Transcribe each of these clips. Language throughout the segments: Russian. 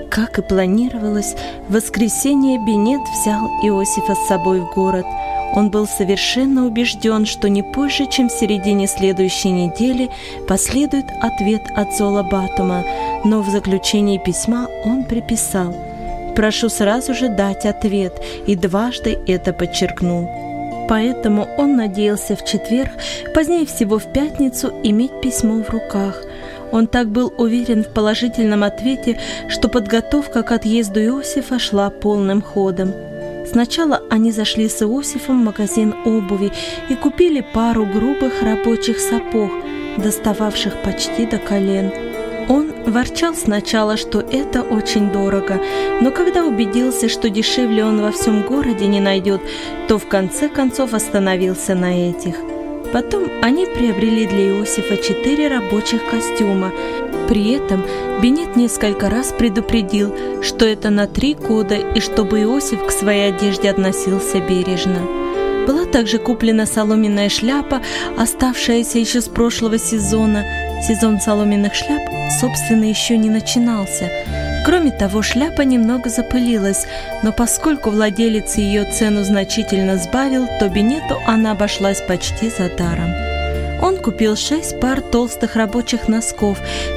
Как и планировалось, в воскресенье Беннет взял Иосифа с собой в город. Он был совершенно убежден, что не позже, чем в середине следующей недели, последует ответ от Зола Батума, но в заключении письма он приписал: «Прошу сразу же дать ответ», и дважды это подчеркнул. Поэтому он надеялся в четверг, позднее всего в пятницу, иметь письмо в руках. Он так был уверен в положительном ответе, что подготовка к отъезду Иосифа шла полным ходом. Сначала они зашли с Иосифом в магазин обуви и купили пару грубых рабочих сапог, достававших почти до колен. Он ворчал сначала, что это очень дорого, но когда убедился, что дешевле он во всем городе не найдет, то в конце концов остановился на этих. Потом они приобрели для Иосифа 4 рабочих костюма. При этом Беннет несколько раз предупредил, что это на 3 года и чтобы Иосиф к своей одежде относился бережно. Была также куплена соломенная шляпа, оставшаяся еще с прошлого сезона. Сезон соломенных шляп, собственно, еще не начинался. Кроме того, шляпа немного запылилась, но поскольку владелец ее цену значительно сбавил, то Беннету она обошлась почти за даром. Он купил 6 пар толстых рабочих носков,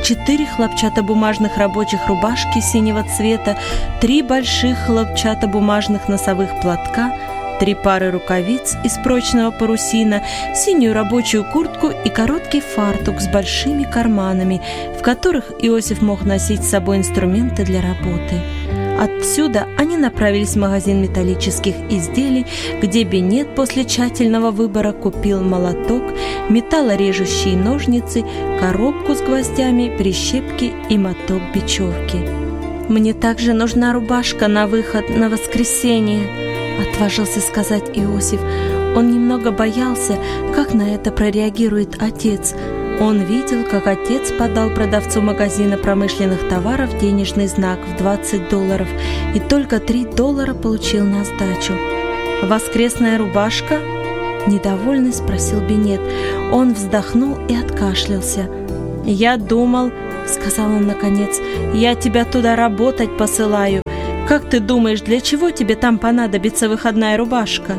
4 хлопчатобумажных рабочих рубашки синего цвета, 3 больших хлопчатобумажных носовых платка, 3 пары рукавиц из прочного парусина, синюю рабочую куртку и короткий фартук с большими карманами, в которых Иосиф мог носить с собой инструменты для работы. Отсюда они направились в магазин металлических изделий, где Беннет после тщательного выбора купил молоток, металлорежущие ножницы, коробку с гвоздями, прищепки и моток бечевки. «Мне также нужна рубашка на выход на воскресенье», — отважился сказать Иосиф. Он немного боялся, как на это прореагирует отец. Он видел, как отец подал продавцу магазина промышленных товаров денежный знак в $20 и только $3 получил на сдачу. «Воскресная рубашка?» — недовольный спросил Беннет. Он вздохнул и откашлялся. «Я думал, — сказал он наконец, — я тебя туда работать посылаю. Как ты думаешь, для чего тебе там понадобится выходная рубашка?»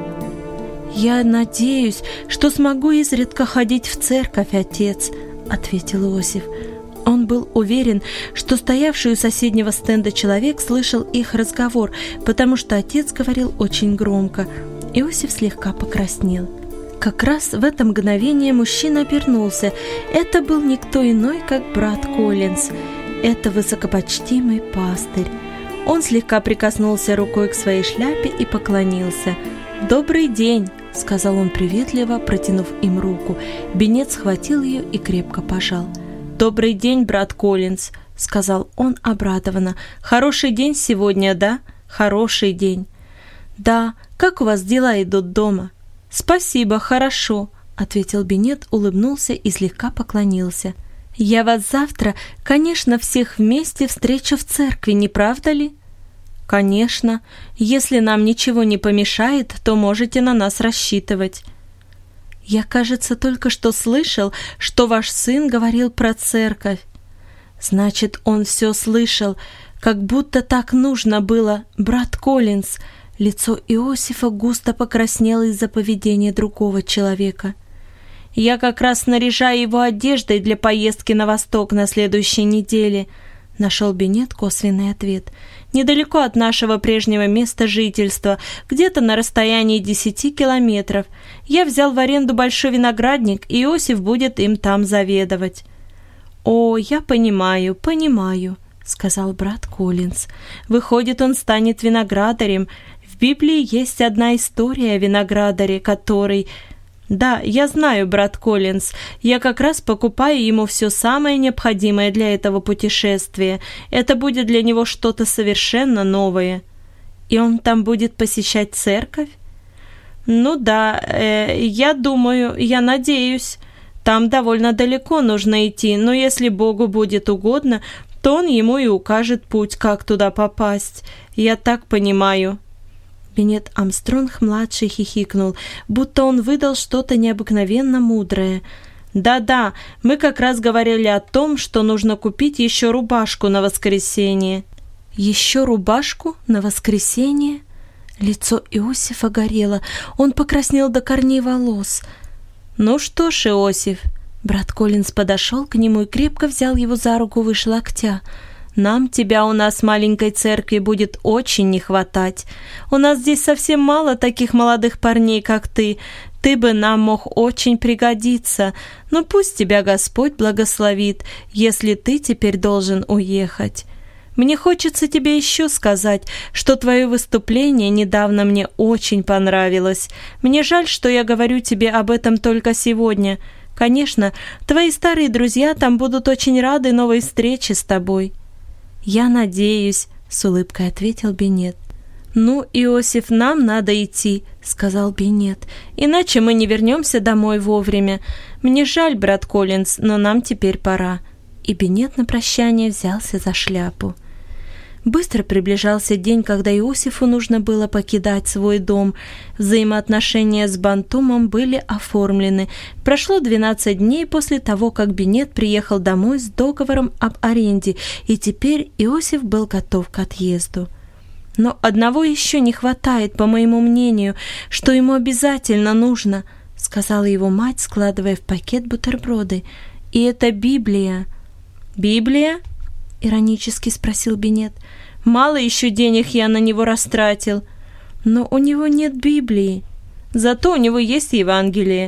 «Я надеюсь, что смогу изредка ходить в церковь, отец», — ответил Иосиф. Он был уверен, что стоявший у соседнего стенда человек слышал их разговор, потому что отец говорил очень громко. Иосиф слегка покраснел. Как раз в это мгновение мужчина обернулся. Это был никто иной, как брат Коллинз. Это высокопочтимый пастырь. Он слегка прикоснулся рукой к своей шляпе и поклонился. «Добрый день», — сказал он приветливо, протянув им руку. Беннет схватил ее и крепко пожал. «Добрый день, брат Коллинз», — сказал он обрадованно. «Хороший день сегодня, да? Хороший день». «Да, как у вас дела идут дома?» «Спасибо, хорошо», — ответил Беннет, улыбнулся и слегка поклонился. «Я вас завтра, конечно, всех вместе встречу в церкви, не правда ли?» «Конечно. Если нам ничего не помешает, то можете на нас рассчитывать». «Я, кажется, только что слышал, что ваш сын говорил про церковь». «Значит, он все слышал, как будто так нужно было, брат Коллинз». Лицо Иосифа густо покраснело из-за поведения другого человека. «Я как раз снаряжаю его одеждой для поездки на восток на следующей неделе», — нашел Беннет косвенный ответ. «Недалеко от нашего прежнего места жительства, где-то на расстоянии 10 километров. Я взял в аренду большой виноградник, и Иосиф будет им там заведовать». «О, я понимаю, — сказал брат Коллинз. «Выходит, он станет виноградарем. В Библии есть одна история о виноградаре, который...» «Да, я знаю, брат Коллинз. Я как раз покупаю ему все самое необходимое для этого путешествия. Это будет для него что-то совершенно новое». «И он там будет посещать церковь?» «Ну да, я думаю, я надеюсь. Там довольно далеко нужно идти, но если Богу будет угодно, то он ему и укажет путь, как туда попасть. Я так понимаю». Беннет Армстронг-младший хихикнул, будто он выдал что-то необыкновенно мудрое. «Да-да, мы как раз говорили о том, что нужно купить еще рубашку на воскресенье». Еще рубашку на воскресенье? Лицо Иосифа горело, он покраснел до корней волос. «Ну что ж, Иосиф», брат Коллинз подошел к нему и крепко взял его за руку выше локтя. «Нам тебя у нас в маленькой церкви будет очень не хватать. У нас здесь совсем мало таких молодых парней, как ты. Ты бы нам мог очень пригодиться. Но пусть тебя Господь благословит, если ты теперь должен уехать. Мне хочется тебе еще сказать, что твое выступление недавно мне очень понравилось. Мне жаль, что я говорю тебе об этом только сегодня. Конечно, твои старые друзья там будут очень рады новой встрече с тобой». «Я надеюсь», — с улыбкой ответил Беннет. «Ну, Иосиф, нам надо идти», — сказал Беннет, «иначе мы не вернемся домой вовремя. Мне жаль, брат Коллинз, но нам теперь пора». И Беннет на прощание взялся за шляпу. Быстро приближался день, когда Иосифу нужно было покидать свой дом. Взаимоотношения с Бантумом были оформлены. Прошло 12 дней после того, как Беннет приехал домой с договором об аренде, и теперь Иосиф был готов к отъезду. «Но одного еще не хватает, по моему мнению, что ему обязательно нужно», — сказала его мать, складывая в пакет бутерброды. «И это Библия». «Библия?» — иронически спросил Беннет. «Мало еще денег я на него растратил». «Но у него нет Библии. Зато у него есть Евангелие».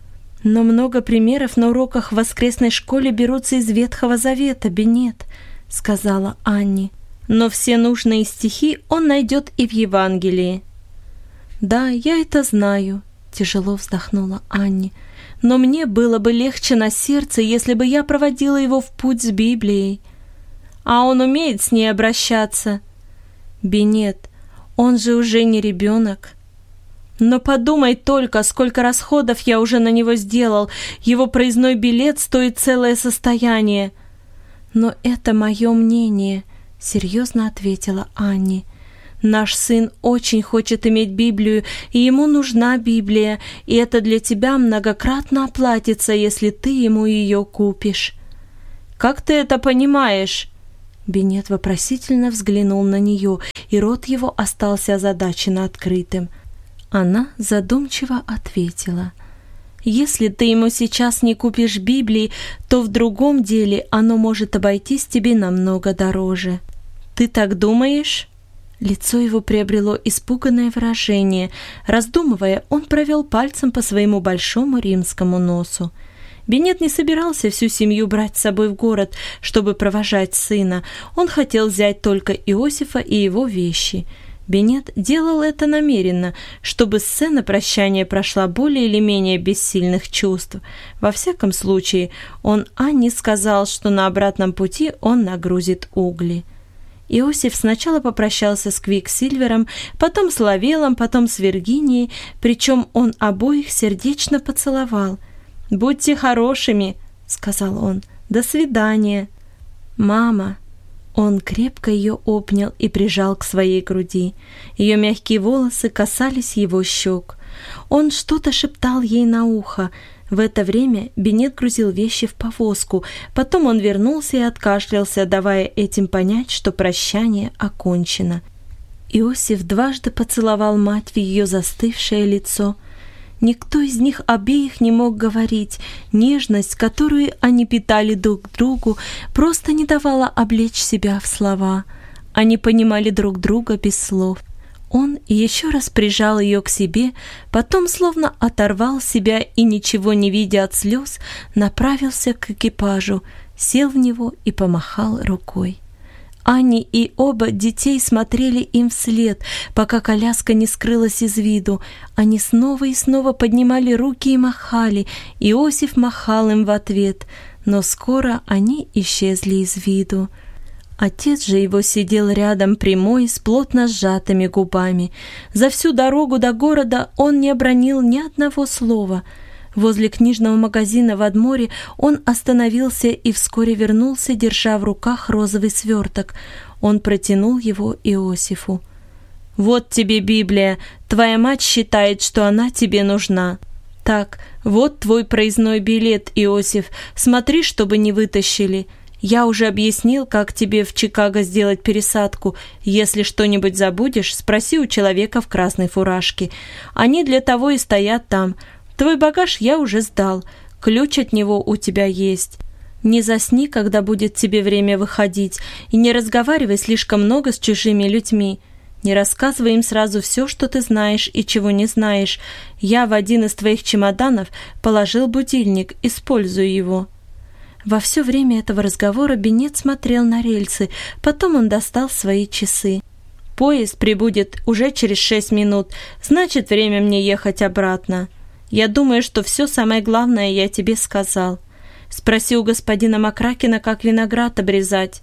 «Но много примеров на уроках в воскресной школе берутся из Ветхого Завета, Беннет», — сказала Анни. «Но все нужные стихи он найдет и в Евангелии». «Да, я это знаю», — тяжело вздохнула Анни. «Но мне было бы легче на сердце, если бы я проводила его в путь с Библией». «А он умеет с ней обращаться?» «Беннет, он же уже не ребенок». «Но подумай только, сколько расходов я уже на него сделал. Его проездной билет стоит целое состояние». «Но это мое мнение», — серьезно ответила Анни. «Наш сын очень хочет иметь Библию, и ему нужна Библия, и это для тебя многократно оплатится, если ты ему ее купишь». «Как ты это понимаешь?» Беннет вопросительно взглянул на нее, и рот его остался озадаченно открытым. Она задумчиво ответила: «Если ты ему сейчас не купишь Библии, то в другом деле оно может обойтись тебе намного дороже». «Ты так думаешь?» Лицо его приобрело испуганное выражение. Раздумывая, он провел пальцем по своему большому римскому носу. Беннет не собирался всю семью брать с собой в город, чтобы провожать сына. Он хотел взять только Иосифа и его вещи. Беннет делал это намеренно, чтобы сцена прощания прошла более или менее без сильных чувств. Во всяком случае, он Анне сказал, что на обратном пути он нагрузит угли. Иосиф сначала попрощался с Квиксильвером, потом с Лавелом, потом с Виргинией, причем он обоих сердечно поцеловал. «Будьте хорошими», — сказал он. «До свидания». «Мама». Он крепко ее обнял и прижал к своей груди. Ее мягкие волосы касались его щек. Он что-то шептал ей на ухо. В это время Беннет грузил вещи в повозку. Потом он вернулся и откашлялся, давая этим понять, что прощание окончено. Иосиф дважды поцеловал мать в ее застывшее лицо. Никто из них обеих не мог говорить. Нежность, которую они питали друг к другу, просто не давала облечь себя в слова. Они понимали друг друга без слов. Он еще раз прижал ее к себе, потом, словно оторвал себя и, ничего не видя от слез, направился к экипажу, сел в него и помахал рукой. Анни и оба детей смотрели им вслед, пока коляска не скрылась из виду. Они снова и снова поднимали руки и махали. Иосиф махал им в ответ, но скоро они исчезли из виду. Отец же его сидел рядом прямой, с плотно сжатыми губами. За всю дорогу до города он не обронил ни одного слова. Возле книжного магазина в Адморе он остановился и вскоре вернулся, держа в руках розовый сверток. Он протянул его Иосифу. «Вот тебе Библия. Твоя мать считает, что она тебе нужна. Так, вот твой проездной билет, Иосиф. Смотри, чтобы не вытащили. Я уже объяснил, как тебе в Чикаго сделать пересадку. Если что-нибудь забудешь, спроси у человека в красной фуражке. Они для того и стоят там. Твой багаж я уже сдал. Ключ от него у тебя есть. Не засни, когда будет тебе время выходить, и не разговаривай слишком много с чужими людьми. Не рассказывай им сразу все, что ты знаешь и чего не знаешь. Я в один из твоих чемоданов положил будильник, используй его». Во все время этого разговора Беннет смотрел на рельсы, потом он достал свои часы. «Поезд прибудет уже через 6 минут, значит, время мне ехать обратно. Я думаю, что все самое главное я тебе сказал. Спроси у господина Макракена, как виноград обрезать».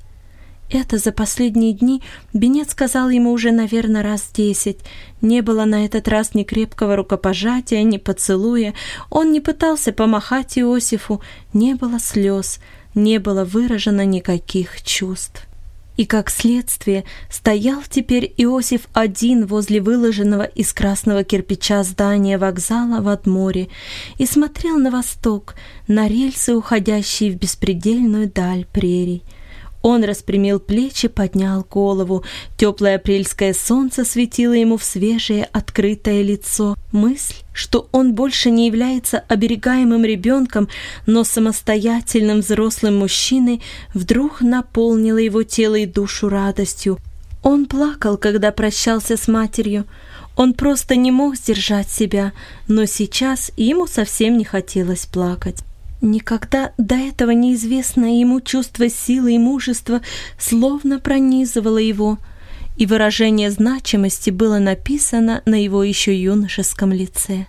Это за последние дни Беннет сказал ему уже, наверное, раз 10. Не было на этот раз ни крепкого рукопожатия, ни поцелуя. Он не пытался помахать Иосифу, не было слез, не было выражено никаких чувств. И, как следствие, стоял теперь Иосиф один возле выложенного из красного кирпича здания вокзала в Адморе и смотрел на восток, на рельсы, уходящие в беспредельную даль прерий. Он распрямил плечи, поднял голову. Теплое апрельское солнце светило ему в свежее, открытое лицо. Мысль, что он больше не является оберегаемым ребенком, но самостоятельным взрослым мужчиной, вдруг наполнила его тело и душу радостью. Он плакал, когда прощался с матерью. Он просто не мог сдержать себя, но сейчас ему совсем не хотелось плакать. Никогда до этого неизвестное ему чувство силы и мужества словно пронизывало его, и выражение значимости было написано на его еще юношеском лице.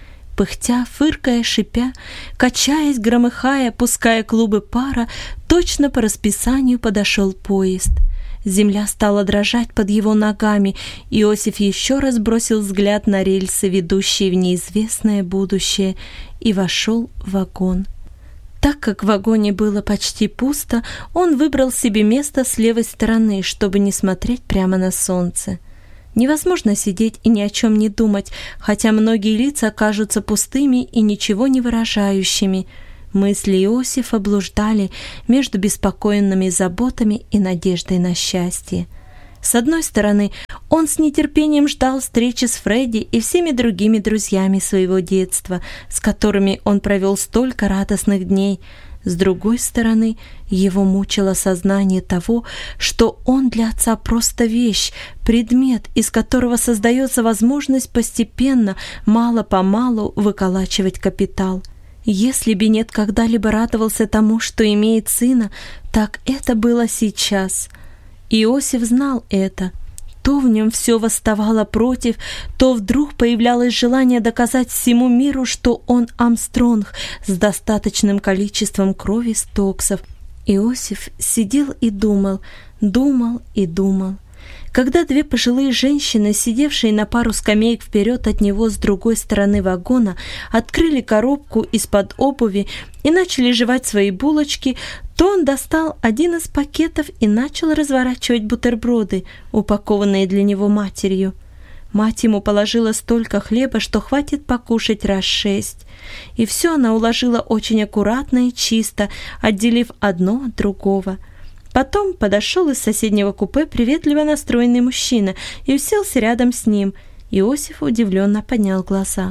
Пыхтя, фыркая, шипя, качаясь, громыхая, пуская клубы пара, точно по расписанию подошел поезд. Земля стала дрожать под его ногами. Иосиф еще раз бросил взгляд на рельсы, ведущие в неизвестное будущее, и вошел в вагон. Так как в вагоне было почти пусто, он выбрал себе место с левой стороны, чтобы не смотреть прямо на солнце. Невозможно сидеть и ни о чем не думать, хотя многие лица кажутся пустыми и ничего не выражающими. Мысли Иосифа блуждали между беспокойными заботами и надеждой на счастье. С одной стороны, он с нетерпением ждал встречи с Фредди и всеми другими друзьями своего детства, с которыми он провел столько радостных дней. С другой стороны, его мучило сознание того, что он для отца просто вещь, предмет, из которого создается возможность постепенно, мало-помалу выколачивать капитал. Если Беннет когда-либо радовался тому, что имеет сына, так это было сейчас. Иосиф знал это. То в нем все восставало против, то вдруг появлялось желание доказать всему миру, что он Армстронг с достаточным количеством крови Стоксов. Иосиф сидел и думал, думал и думал. Когда две пожилые женщины, сидевшие на пару скамеек вперед от него с другой стороны вагона, открыли коробку из-под обуви и начали жевать свои булочки, то он достал один из пакетов и начал разворачивать бутерброды, упакованные для него матерью. Мать ему положила столько хлеба, что хватит покушать раз 6. И все она уложила очень аккуратно и чисто, отделив одно от другого. Потом подошел из соседнего купе приветливо настроенный мужчина и уселся рядом с ним. Иосиф удивленно поднял глаза.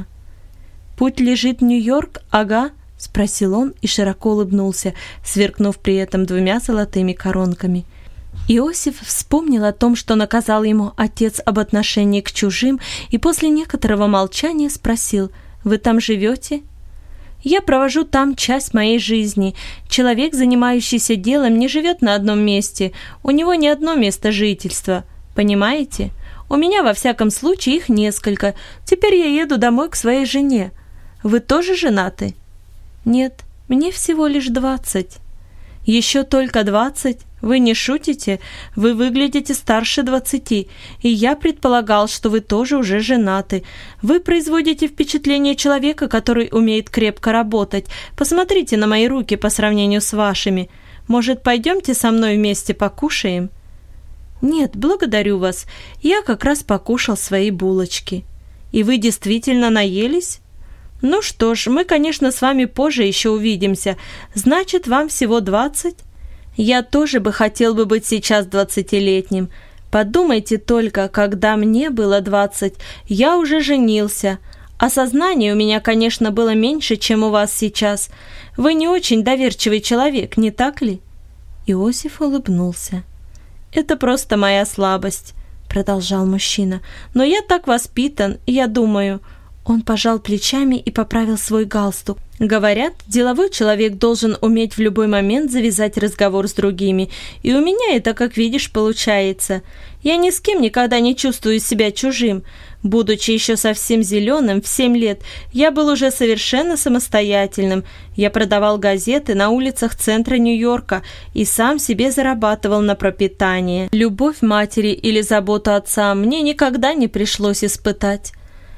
«Путь лежит в Нью-Йорк, ага?» — спросил он и широко улыбнулся, сверкнув при этом 2 золотыми коронками. Иосиф вспомнил о том, что наказал ему отец об отношении к чужим, и после некоторого молчания спросил: «Вы там живете?» «Я провожу там часть моей жизни. Человек, занимающийся делом, не живет на одном месте. У него не одно место жительства. Понимаете? У меня, во всяком случае, их несколько. Теперь я еду домой к своей жене. Вы тоже женаты?» «Нет, мне всего лишь 20. «Еще только 20? Вы не шутите? Вы выглядите старше 20, и я предполагал, что вы тоже уже женаты. Вы производите впечатление человека, который умеет крепко работать. Посмотрите на мои руки по сравнению с вашими. Может, пойдемте со мной вместе покушаем?» «Нет, благодарю вас. Я как раз покушал свои булочки». «И вы действительно наелись?» «Ну что ж, мы, конечно, с вами позже еще увидимся. Значит, вам всего 20? Я тоже бы хотел бы быть сейчас 20-летним. Подумайте только, когда мне было 20, я уже женился. Осознание у меня, конечно, было меньше, чем у вас сейчас. Вы не очень доверчивый человек, не так ли?» Иосиф улыбнулся. «Это просто моя слабость», — продолжал мужчина. «Но я так воспитан, я думаю...» Он пожал плечами и поправил свой галстук. «Говорят, деловой человек должен уметь в любой момент завязать разговор с другими, и у меня это, как видишь, получается. Я ни с кем никогда не чувствую себя чужим. Будучи еще совсем зеленым, в 7 лет, я был уже совершенно самостоятельным. Я продавал газеты на улицах центра Нью-Йорка и сам себе зарабатывал на пропитание. Любовь матери или заботу отца мне никогда не пришлось испытать.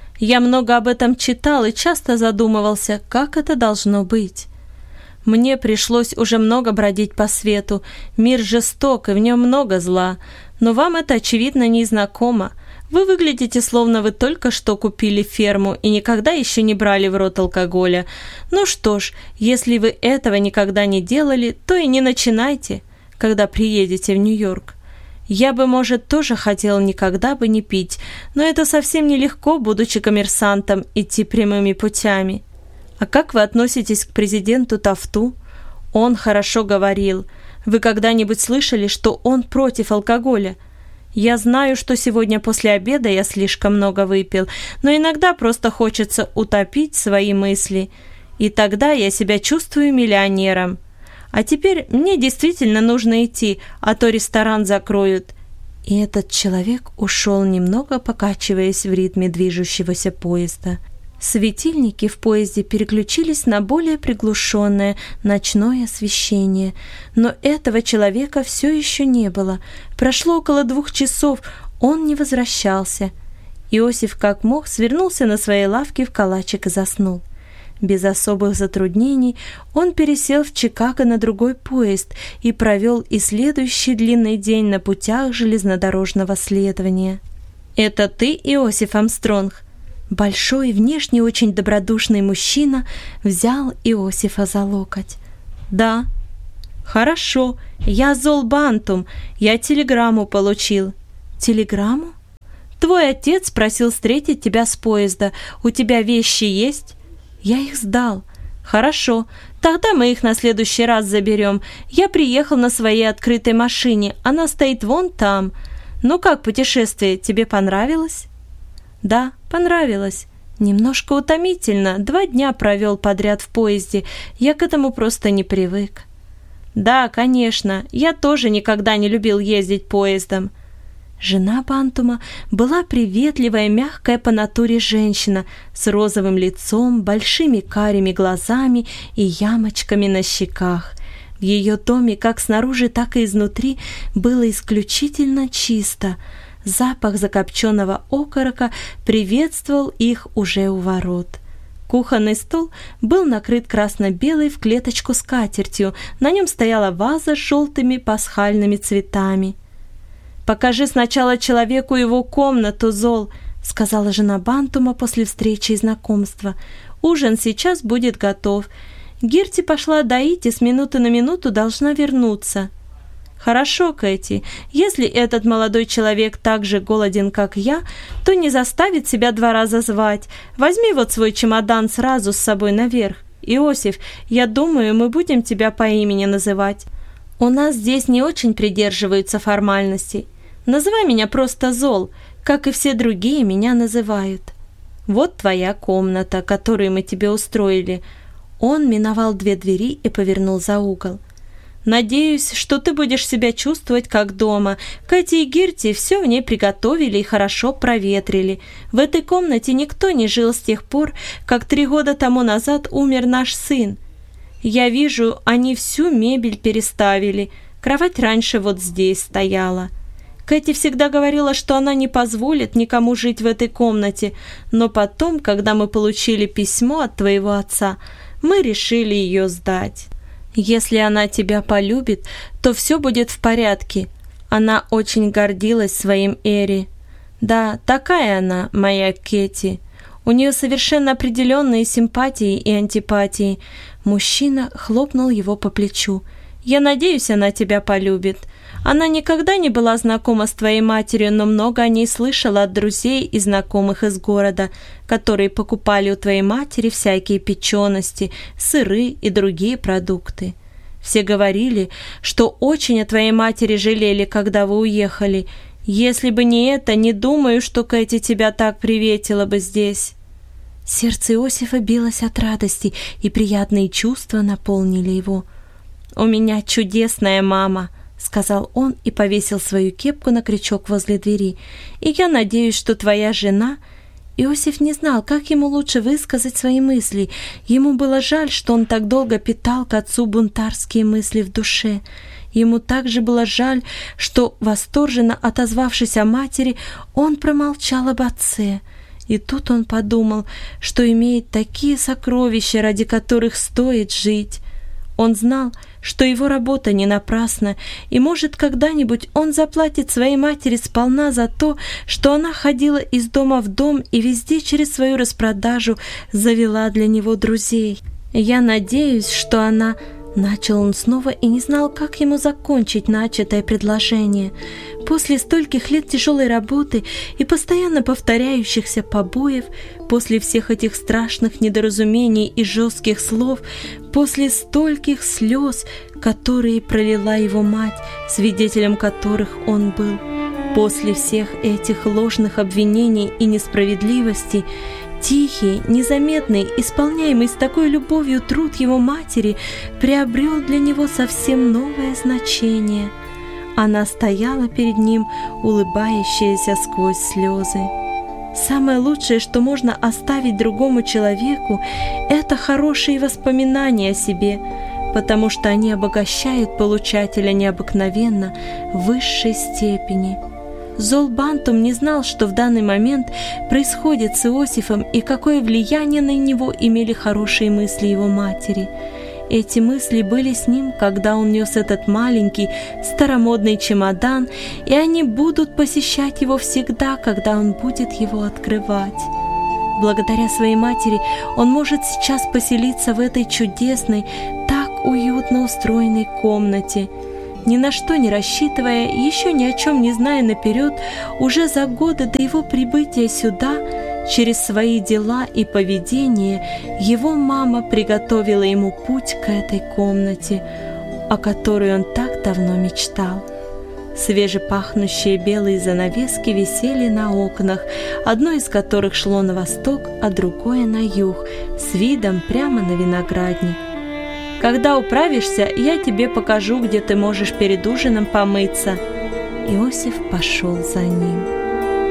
Я много об этом читал и часто задумывался, как это должно быть. Мне пришлось уже много бродить по свету. Мир жесток, и в нем много зла. Но вам это, очевидно, не знакомо. Вы выглядите, словно вы только что купили ферму и никогда еще не брали в рот алкоголя. Ну что ж, если вы этого никогда не делали, то и не начинайте, когда приедете в Нью-Йорк. Я бы, может, тоже хотел никогда бы не пить, но это совсем нелегко, будучи коммерсантом, идти прямыми путями. А как вы относитесь к президенту Тафту? Он хорошо говорил. Вы когда-нибудь слышали, что он против алкоголя? Я знаю, что сегодня после обеда я слишком много выпил, но иногда просто хочется утопить свои мысли. И тогда я себя чувствую миллионером. А теперь мне действительно нужно идти, а то ресторан закроют». И этот человек ушел, немного покачиваясь в ритме движущегося поезда. Светильники в поезде переключились на более приглушенное ночное освещение, но этого человека все еще не было. Прошло около 2 часов, он не возвращался. Иосиф как мог свернулся на своей лавке в калачик и заснул. Без особых затруднений он пересел в Чикаго на другой поезд и провел и следующий длинный день на путях железнодорожного следования. «Это ты, Иосиф Армстронг?» Большой, внешне очень добродушный мужчина взял Иосифа за локоть. «Да». «Хорошо, я Зол Бантум, я телеграмму получил». «Телеграмму?» «Твой отец просил встретить тебя с поезда. У тебя вещи есть?» «Я их сдал». «Хорошо, тогда мы их на следующий раз заберем. Я приехал на своей открытой машине, она стоит вон там. Ну как путешествие, тебе понравилось?» «Да, понравилось. Немножко утомительно, 2 дня провел подряд в поезде, я к этому просто не привык». «Да, конечно, я тоже никогда не любил ездить поездом». Жена Бантума была приветливая, мягкая по натуре женщина с розовым лицом, большими карими глазами и ямочками на щеках. В ее доме, как снаружи, так и изнутри, было исключительно чисто. Запах закопченного окорока приветствовал их уже у ворот. Кухонный стол был накрыт красно-белой в клеточку скатертью, на нем стояла ваза с желтыми пасхальными цветами. «Покажи сначала человеку его комнату, Зол», — сказала жена Бантума после встречи и знакомства. «Ужин сейчас будет готов. Герти пошла доить и с минуты на минуту должна вернуться». «Хорошо, Кэти. Если этот молодой человек так же голоден, как я, то не заставит себя 2 раза звать. Возьми вот свой чемодан сразу с собой наверх. Иосиф, я думаю, мы будем тебя по имени называть. У нас здесь не очень придерживаются формальностей. Называй меня просто Зол, как и все другие меня называют. Вот твоя комната, которую мы тебе устроили». Он миновал 2 двери и повернул за угол. «Надеюсь, что ты будешь себя чувствовать как дома. Кэти и Герти все в ней приготовили и хорошо проветрили. В этой комнате никто не жил с тех пор, как 3 года тому назад умер наш сын. Я вижу, они всю мебель переставили. Кровать раньше вот здесь стояла. Кэти всегда говорила, что она не позволит никому жить в этой комнате, но потом, когда мы получили письмо от твоего отца, мы решили ее сдать. Если она тебя полюбит, то все будет в порядке. Она очень гордилась своим Эри. Да, такая она, моя Кэти. У нее совершенно определенные симпатии и антипатии». Мужчина хлопнул его по плечу. Я надеюсь, она тебя полюбит. Она никогда не была знакома с твоей матерью, но много о ней слышала от друзей и знакомых из города, которые покупали у твоей матери всякие печености, сыры и другие продукты. Все говорили, что очень о твоей матери жалели, когда вы уехали. Если бы не это, не думаю, что Кэти тебя так приветила бы здесь». Сердце Иосифа билось от радости, и приятные чувства наполнили его. «У меня чудесная мама», — сказал он и повесил свою кепку на крючок возле двери. «И я надеюсь, что твоя жена...» Иосиф не знал, как ему лучше высказать свои мысли. Ему было жаль, что он так долго питал к отцу бунтарские мысли в душе. Ему также было жаль, что, восторженно отозвавшись о матери, он промолчал об отце. И тут он подумал, что имеет такие сокровища, ради которых стоит жить. Он знал, что его работа не напрасна, и, может, когда-нибудь он заплатит своей матери сполна за то, что она ходила из дома в дом и везде через свою распродажу завела для него друзей. «Я надеюсь, что она...» Начал он снова и не знал, как ему закончить начатое предложение. После стольких лет тяжелой работы и постоянно повторяющихся побоев, после всех этих страшных недоразумений и жестких слов, после стольких слез, которые пролила его мать, свидетелем которых он был, после всех этих ложных обвинений и несправедливостей, тихий, незаметный, исполняемый с такой любовью труд его матери приобрел для него совсем новое значение. Она стояла перед ним, улыбающаяся сквозь слезы. Самое лучшее, что можно оставить другому человеку, это хорошие воспоминания о себе, потому что они обогащают получателя необыкновенно в высшей степени. Зол Бантум не знал, что в данный момент происходит с Иосифом и какое влияние на него имели хорошие мысли его матери. Эти мысли были с ним, когда он нес этот маленький, старомодный чемодан, и они будут посещать его всегда, когда он будет его открывать. Благодаря своей матери он может сейчас поселиться в этой чудесной, так уютно устроенной комнате, ни на что не рассчитывая, еще ни о чем не зная наперед, уже за годы до его прибытия сюда, через свои дела и поведение, его мама приготовила ему путь к этой комнате, о которой он так давно мечтал. Свежепахнущие белые занавески висели на окнах, одно из которых шло на восток, а другое на юг, с видом прямо на виноградник. «Когда управишься, я тебе покажу, где ты можешь перед ужином помыться». Иосиф пошел за ним.